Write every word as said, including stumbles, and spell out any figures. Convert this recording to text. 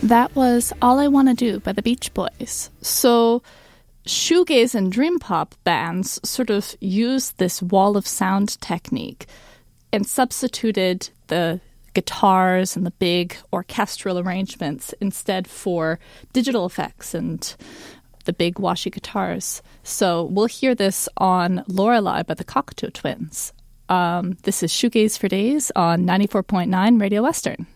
That was All I Want to Do by the Beach Boys. So shoegaze and dream pop bands sort of used this wall of sound technique and substituted the guitars and the big orchestral arrangements instead for digital effects and the big washy guitars. So we'll hear this on Lorelei by the Cocteau Twins. Um, this is Shoegaze for Days on ninety-four point nine Radio Western.